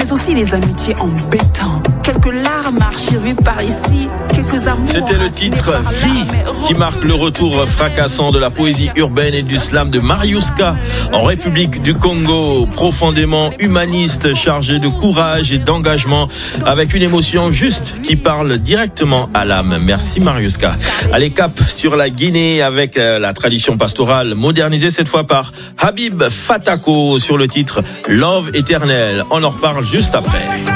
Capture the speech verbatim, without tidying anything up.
mais aussi les amitiés embêtantes. Quelques larmes archivées par ici, quelques amours. C'était le titre Vie qui marque le retour fracassant de la poésie urbaine et du slam de Mariuska en République du Congo, profondément humaniste, chargé de courage et d'engagement, avec une émotion juste qui parle directement à l'âme. Merci Mariuska. Allez, cap sur la Guinée avec la tradition pastorale modernisée cette fois par Habib Fatako sur le titre Love éternel. On en reparle juste après.